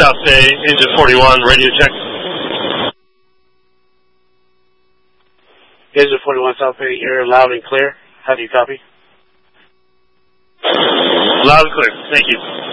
South Bay, engine 41, radio check. Engine 41 South Bay, you're loud and clear. How do you copy? Loud and clear. Thank you.